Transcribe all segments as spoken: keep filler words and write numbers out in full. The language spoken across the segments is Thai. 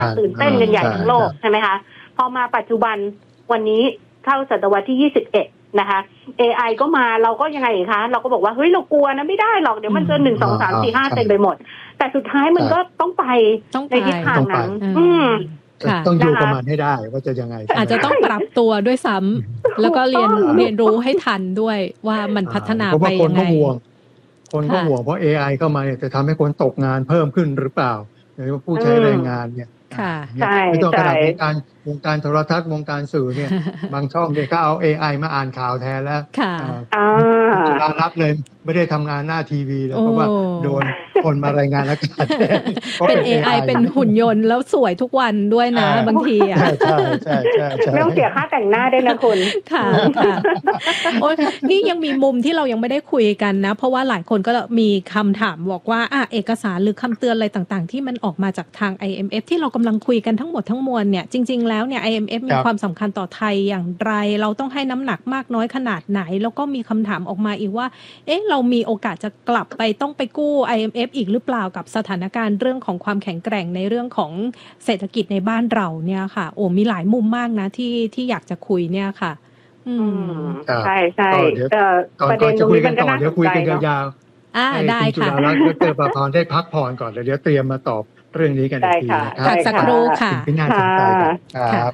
ตื่นเต้นกันใหญ่ทั้งโลกใช่ไหมคะพอมาปัจจุบันวันนี้เข้าศตวรรษที่ยี่สิบเอ็ดนะคะ เอ ไอ ก็มาเราก็ยังไงคะเราก็บอกว่าเฮ้ยเรากลัวนะไม่ได้หรอกเดี๋ยวมันจะหนึ่งสองสามสี่ห้าเต็มไปหมดแต่สุดท้ายมันก็ต้องไปในทิศทางนั้นต้องอยู่กับมันให้ได้ว่าจะยังไงอาจจะต้องปรับตัวด้วยซ้ำแล้วก็เรียนเรียนรู้ให้ทันด้วยว่ามันพัฒนาไปยังไงคนก็ห่วงเพราะ เอ ไอ เข้ามาเนี่ยจะทำให้คนตกงานเพิ่มขึ้นหรือเปล่าหรือว่าผู้ใช้แรงงานเนี่ยไม่ต้องกระดับวงการวงการโทรทัศน์วงการสื่อเนี่ยบางช่องเนี่ยก็เอา เอ ไอ มาอ่านข่าวแทนแล้วจุฬารับเลยไม่ได้ทำงานหน้าทีวีแล้วเพราะว่าโดนคนมารายงานอากาศเป็น เอ ไอ เป็นหุ่นยนต์แล้วสวยทุกวันด้วยนะบางทีอ่ะใช่ใช่ใช่ไม่ต้องเสียค่าแต่งหน้าด้วยนะคุณค่ะค่ะโอ้นี่ยังมีมุมที่เรายังไม่ได้คุยกันนะเพราะว่าหลายคนก็มีคำถามบอกว่าอ่ะเอกสารหรือคำเตือนอะไรต่างๆที่มันออกมาจากทาง ไอ เอ็ม เอฟ ที่เรากำลังคุยกันทั้งหมดทั้งมวลเนี่ยจริงๆแล้วเนี่ย ไอ เอ็ม เอฟ มีความสำคัญต่อไทยอย่างไรเราต้องให้น้ำหนักมากน้อยขนาดไหนแล้วก็มีคำถามออกมาอีกว่าเอ๊ะเรามีโอกาสจะกลับไปต้องไปกู้ ไอ เอ็ม เอฟ อีกหรือเปล่ากับสถานการณ์เรื่องของความแข็งแกร่งในเรื่องของเศรษฐกิจในบ้านเราเนี่ยค่ะโอ้มีหลายมุมมากนะที่ที่อยากจะคุยเนี่ยค่ะอืมใช่ใช่ประเด็นตรงนี้มันก็น่าสนใจเนาะอ่าได้ค่ะจุฬาลักษณ์ดร.ประภรได้พักผ่อนก่อนเดี๋ยวเตรียมมาตอบเรื่องนี้กันอีกทีนะครับสักครู่ค่ะที่น่าสนใจครับ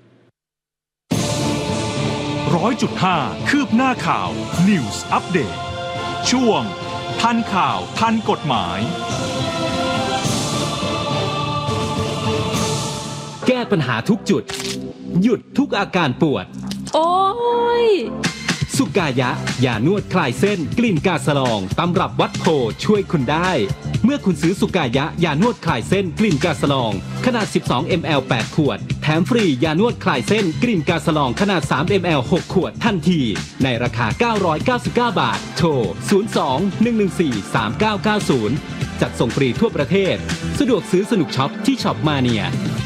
ร้อยจุดห้าคืบหน้าข่าว News Update ช่วงทันข่าวทันกฎหมายแก้ปัญหาทุกจุดหยุดทุกอาการปวดโอ้ยสุกายะยานวดคลายเส้นกลิ่นกาสลองตำรับวัดโพช่วยคุณได้เมื่อคุณซื้อสุกายะยานวดคลายเส้นกลิ่นกาสลองขนาดสิบสองมิลลิลิตร แปดขวดแถมฟรียานวดคลายเส้นกลิ่นกาสลองขนาดสามมิลลิลิตร หกขวดทันทีในราคาเก้าร้อยเก้าสิบเก้าบาทโทรศูนย์ สอง หนึ่ง หนึ่ง สี่ สาม เก้า เก้า ศูนย์จัดส่งฟรีทั่วประเทศสะดวกซื้อสนุกช็อปที่ช็อปมาเนีย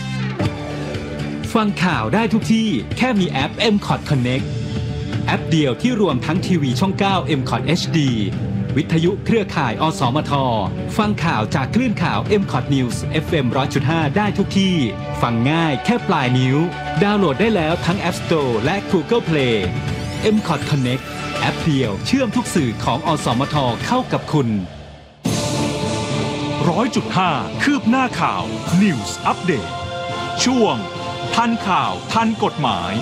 ฟังข่าวได้ทุกที่แค่มีแอป เอ็ม คอท Connect แอปเดียวที่รวมทั้งทีวีช่องเก้า เอ็ม คอท เอช ดี วิทยุเครือข่าย อสมท ฟังข่าวจากคลื่นข่าว เอ็ม คอท News เอฟ เอ็ม หนึ่งร้อยจุดห้า ได้ทุกที่ฟังง่ายแค่ปลายนิ้วดาวน์โหลดได้แล้วทั้ง App Store และ Google Play เอ็ม คอท Connect แอปเดียวเชื่อมทุกสื่อของอสมทเข้ากับคุณร้อยจุดห้าคืบหน้าข่าว News Update ช่วงทันข่าวทันกฎหมาย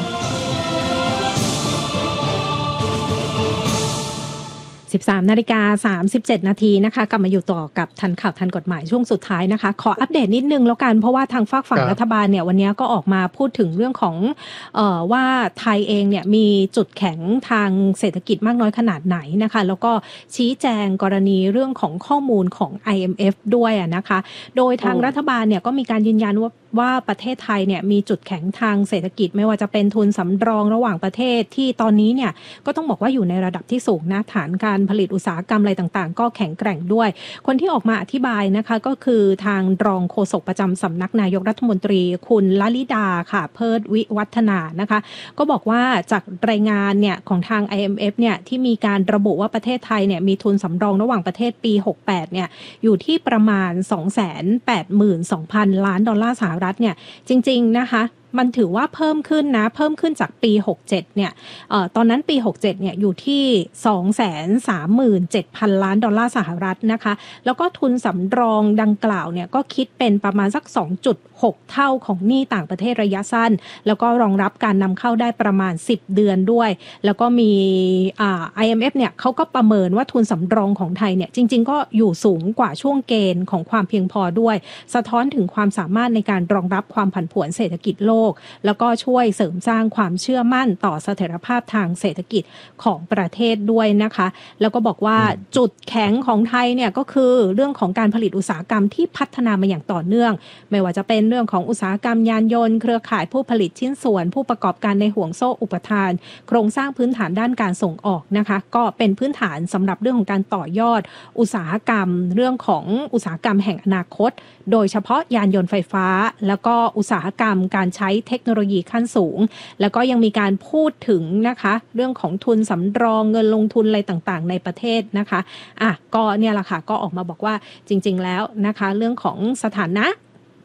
สิบสามนาฬิกาสามสิบเจ็ดนาทีนะคะกลับมาอยู่ต่อกับทันข่าวทันกฎหมายช่วงสุดท้ายนะคะขออัปเดตนิดนึงแล้วกันเพราะว่าทางฝั่งฝั่งรัฐบาลเนี่ยวันนี้ก็ออกมาพูดถึงเรื่องของเอ่อว่าไทยเองเนี่ยมีจุดแข็งทางเศรษฐกิจมากน้อยขนาดไหนนะคะแล้วก็ชี้แจงกรณีเรื่องของข้อมูลของ ไอ เอ็ม เอฟ ด้วยนะคะโดยทางรัฐบาลเนี่ยก็มีการยืนยันว่าว่าประเทศไทยเนี่ยมีจุดแข็งทางเศรษฐกิจไม่ว่าจะเป็นทุนสำรองระหว่างประเทศที่ตอนนี้เนี่ยก็ต้องบอกว่าอยู่ในระดับที่สูงนะฐานการผลิตอุตสาหกรรมอะไรต่างๆก็แข็งแกร่งด้วยคนที่ออกมาอธิบายนะคะก็คือทางรองโฆษกประจำสำนักนายกรัฐมนตรีคุณลลิดาค่ะเพิดวิวัฒนานะคะก็บอกว่าจากรายงานเนี่ยของทาง ไอ เอ็ม เอฟ เนี่ยที่มีการระบุว่าประเทศไทยเนี่ยมีทุนสำรองระหว่างประเทศปีหกสิบแปดเนี่ยอยู่ที่ประมาณ สองแสนแปดหมื่นสองพัน ล้านดอลลาร์สหรัฐเนี่ยจริงๆนะคะมันถือว่าเพิ่มขึ้นนะเพิ่มขึ้นจากปีหกสิบเจ็ดเนี่ยเอ่อตอนนั้นปีหกสิบเจ็ดเนี่ยอยู่ที่ สองแสนสามหมื่นเจ็ดพัน ล้านดอลลาร์สหรัฐนะคะแล้วก็ทุนสำรองดังกล่าวเนี่ยก็คิดเป็นประมาณสัก สองจุดหก เท่าของหนี้ต่างประเทศระยะสั้นแล้วก็รองรับการนำเข้าได้ประมาณสิบเดือนด้วยแล้วก็มีอ่า ไอ เอ็ม เอฟ เนี่ยเขาก็ประเมินว่าทุนสำรองของไทยเนี่ยจริงๆก็อยู่สูงกว่าช่วงเกณฑ์ของความเพียงพอด้วยสะท้อนถึงความสามารถในการรองรับความผันผวนเศรษฐกิจโลกแล้วก็ช่วยเสริมสร้างความเชื่อมั่นต่อเสถียรภาพทางเศรษฐกิจของประเทศด้วยนะคะแล้วก็บอกว่าจุดแข็งของไทยเนี่ยก็คือเรื่องของการผลิตอุตสาหกรรมที่พัฒนามาอย่างต่อเนื่องไม่ว่าจะเป็นเรื่องของอุตสาหกรรมยานยนต์เครือข่ายผู้ผลิตชิ้นส่วนผู้ประกอบการในห่วงโซ่อุปทานโครงสร้างพื้นฐานด้านการส่งออกนะคะก็เป็นพื้นฐานสำหรับเรื่องของการต่อยอดอุตสาหกรรมเรื่องของอุตสาหกรรมแห่งอนาคตโดยเฉพาะยานยนต์ไฟฟ้าแล้วก็อุตสาหกรรมการใช้เทคโนโลยีขั้นสูงแล้วก็ยังมีการพูดถึงนะคะเรื่องของทุนสำรองเงินลงทุนอะไรต่างๆในประเทศนะคะอ่ะก็เนี่ยแหละค่ะก็ออกมาบอกว่าจริงๆแล้วนะคะเรื่องของสถานะ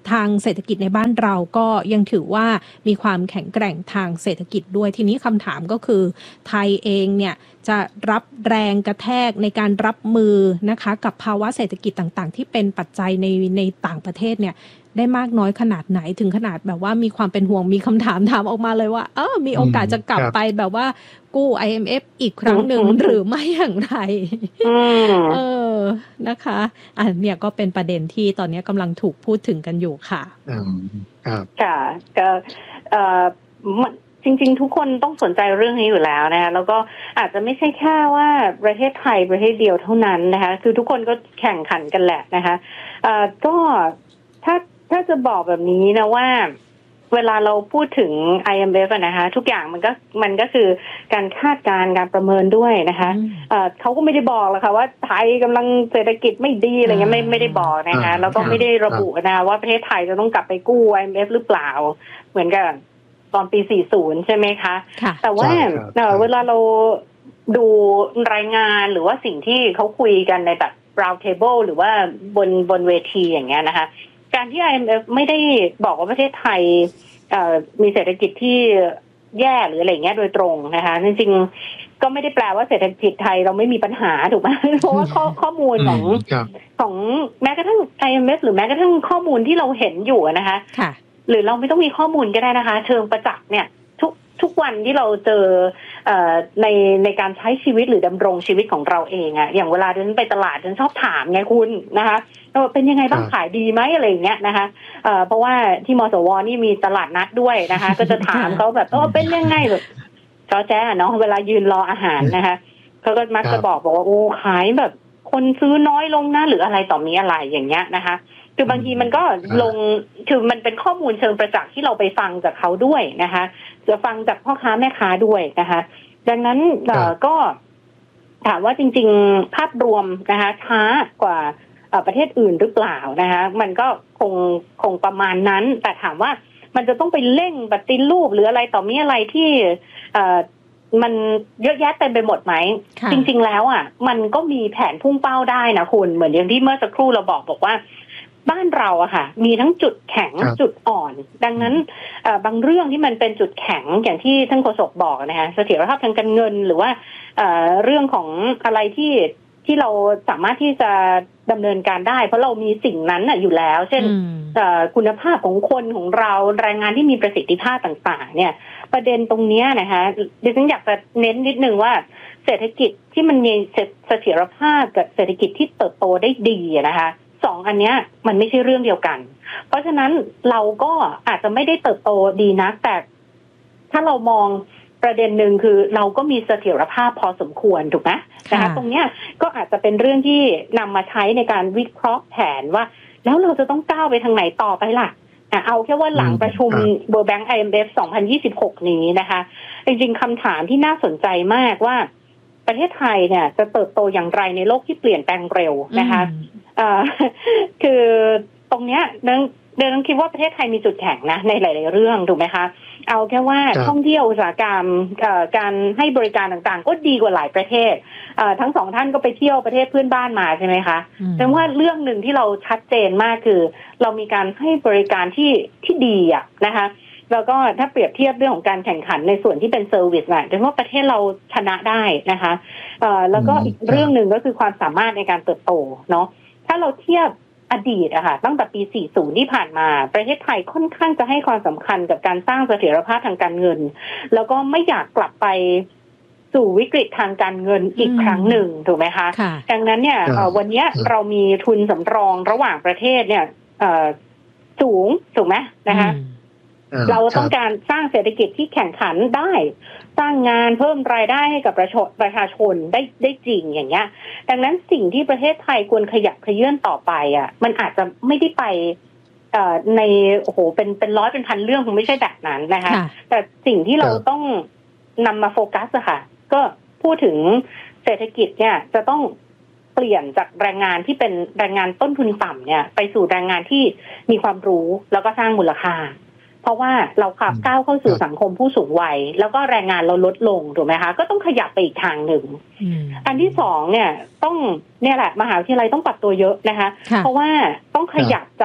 ทางเศรษฐกิจในบ้านเราก็ยังถือว่ามีความแข็งแกร่งทางเศรษฐกิจด้วยทีนี้คำถามก็คือไทยเองเนี่ยจะรับแรงกระแทกในการรับมือนะคะกับภาวะเศรษฐกิจต่างๆที่เป็นปัจจัยในในต่างประเทศเนี่ยได้มากน้อยขนาดไหนถึงขนาดแบบว่ามีความเป็นห่วงมีคำถามถามออกมาเลยว่าเออมีโอกาสจะกลับไปแบบว่ากู้ ไอ เอ็ม เอฟ อีกครั้งหนึ่งหรือไม่อย่างไรเออนะคะอ่ะเนี่ยก็เป็นประเด็นที่ตอนนี้กำลังถูกพูดถึงกันอยู่ค่ะครับค่ะก็เอ่อจริงๆทุกคนต้องสนใจเรื่องนี้อยู่แล้วนะคะแล้วก็อาจจะไม่ใช่แค่ว่าประเทศไทยประเทศเดียวเท่านั้นนะคะคือทุกคนก็แข่งขันกันแหละนะคะเอ่อก็ถ้าถ้าจะบอกแบบนี้นะว่าเวลาเราพูดถึง ไอ เอ็ม เอฟ อ่ะนะคะทุกอย่างมันก็มันก็คือการคาดการณ์การประเมินด้วยนะคะเอ่อเขาก็ไม่ได้บอกหรอกค่ะว่าไทยกำลังเศรษฐกิจไม่ดีอะไรเงี้ยไม่ไม่ได้บอกนะคะแล้วก็ไม่ได้ระบุนะว่าประเทศไทยจะต้องกลับไปกู้ ไอ เอ็ม เอฟ หรือเปล่าเหมือนกันตอนปีสี่สิบใช่ไหมคะแต่ว่าเวลาเราดูรายงานหรือว่าสิ่งที่เขาคุยกันในแบบ round table หรือว่าบนบนเวทีอย่างเงี้ยนะคะการที่ ไอ เอ็ม เอฟ ไม่ได้บอกว่าประเทศไทยมีเศรษฐกิจที่แย่หรืออะไรเงี้ยโดยตรงนะคะจริงๆก็ไม่ได้แปลว่าเศรษฐกิจไทยเราไม่มีปัญหาถูกไหมเพราะว่าข้อข้อมูลของของแม้กระทั่ง ไอ เอ็ม เอฟ หรือแม้กระทั่งข้อมูลที่เราเห็นอยู่นะคะหรือเราไม่ต้องมีข้อมูลก็ได้นะคะเชิงประจักษ์เนี่ยทุกทุกวันที่เราเจอเอ่อในในการใช้ชีวิตหรือดำรงชีวิตของเราเองอะอย่างเวลาเดินไปตลาดเดินชอบถามไงคุณนะคะเป็นยังไงบ้างขายดีไหมอะไรอย่างเงี้ยนะคะเอ่อเพราะว่าที่มสวนี่มีตลาดนัดด้วยนะคะก็จะถามเขาแบบเออเป็นยังไงแบบจอแจ๊เนาะเวลายืนรออาหารนะคะเขาก็มักจะบอกบอกว่าโอ้ขายแบบคนซื้อน้อยลงนะหรืออะไรต่อมีอะไรอย่างเงี้ยนะคะคือบางทีมันก็ลงคือมันเป็นข้อมูลเชิงประจักษ์ที่เราไปฟังจากเขาด้วยนะคะจะฟังจากพ่อค้าแม่ค้าด้วยนะคะดังนั้นก็ถามว่าจริงๆภาพรวมนะคะช้ากว่าประเทศอื่นหรือเปล่านะคะมันก็คงคงประมาณนั้นแต่ถามว่ามันจะต้องไปเร่งปฏิรูปหรืออะไรต่อมีอะไรที่มันเยอะแยะเต็มไปหมดไหมจริงๆแล้วอ่ะมันก็มีแผนพุ่งเป้าได้นะคุณเหมือนอย่างที่เมื่อสักครู่เราบอกบอกว่าบ้านเราอะค่ะมีทั้งจุดแข็งจุดอ่อนดังนั้นบางเรื่องที่มันเป็นจุดแข็งอย่างที่ท่านโฆษกบอกนะคะเสถียรภาพทางการเงินหรือว่าเรื่องของอะไรที่ที่เราสามารถที่จะดำเนินการได้เพราะเรามีสิ่งนั้นอยู่แล้วเช่นคุณภาพของคนของเราแรงงานที่มีประสิทธิภาพต่างๆเนี่ยประเด็นตรงนี้นะคะดิฉันอยากจะเน้นนิดนึงว่าเศรษฐกิจที่มันมีเสถียรภาพกับเศรษฐกิจที่เติบโตได้ดีนะคะสองอันเนี้ยมันไม่ใช่เรื่องเดียวกันเพราะฉะนั้นเราก็อาจจะไม่ได้เติบโตดีนะแต่ถ้าเรามองประเด็นหนึ่งคือเราก็มีเสถียรภาพพอสมควรถูกไหมนะคะตรงเนี้ยก็อาจจะเป็นเรื่องที่นำมาใช้ในการวิเคราะห์แผนว่าแล้วเราจะต้องก้าวไปทางไหนต่อไปล่ะเอาแค่ว่าหลังประชุม World Bank ไอ เอ็ม เอฟ สองพันยี่สิบหกนี้นะคะจริงๆคำถามที่น่าสนใจมากว่าประเทศไทยเนี่ยจะเติบโตอย่างไรในโลกที่เปลี่ยนแปลงเร็วนะคะคือตรงเนี้ยเดินเดินคิดว่าประเทศไทยมีจุดแข็งนะในหลายๆเรื่องถูกไหมคะเอาแค่ว่าท่องเที่ยวอุตสาหกรรมการให้บริการต่างๆก็ดีกว่าหลายประเทศทั้งสองท่านก็ไปเที่ยวประเทศเพื่อนบ้านมาใช่ไหมคะแต่ว่าเรื่องหนึ่งที่เราชัดเจนมากคือเรามีการให้บริการที่ที่ดีอ่ะนะคะแล้วก็ถ้าเปรียบเทียบเรื่องของการแข่งขันในส่วนที่เป็นเซอร์วิสน่ะแต่ว่าประเทศเราชนะได้นะคะแล้วก็อีกเรื่องหนึ่งก็คือความสามารถในการเติบโตเนาะถ้าเราเทียบอดีตอะค่ะตั้งแต่ปีสี่สิบที่ผ่านมาประเทศไทยค่อนข้างจะให้ความสำคัญกับการสร้างเสถียรภาพทางการเงินแล้วก็ไม่อยากกลับไปสู่วิกฤตทางการเงินอีกครั้งหนึ่งถูกไหมคะดังนั้นเนี่ยวันนี้เรามีทุนสำรองระหว่างประเทศเนี่ยสูงถูกไหมนะคะเราต้องการสร้างเศรษฐกิจที่แข่งขันได้สร้างงานเพิ่มรายได้ให้กับประชาประชาชนได้ได้จริงอย่างเงี้ยดังนั้นสิ่งที่ประเทศไทยควรขยับขยื่นต่อไปอ่ะมันอาจจะไม่ได้ไปเอ่อในโอ้โหเป็นเป็นร้อยเป็นพันเรื่องคงไม่ใช่แบบนั้นนะคะแต่สิ่งที่เราต้องนำมาโฟกัสอะค่ะก็พูดถึงเศรษฐกิจเนี่ยจะต้องเปลี่ยนจากแรงงานที่เป็นแรงงานต้นทุนต่ำเนี่ยไปสู่แรงงานที่มีความรู้แล้วก็สร้างมูลค่าเพราะว่าเราขับก้าวเข้าสู่สังคมผู้สูงวัยแล้วก็แรงงานเราลดลงถูกไหมคะก็ต้องขยับไปอีกทางหนึ่งอันที่สองเนี่ยต้องเนี่ยแหละมหาวิทยาลัยต้องปรับตัวเยอะนะคะเพราะว่าต้องขยับจาก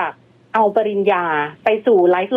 เอาปริญญาไปสู่ไลฟ์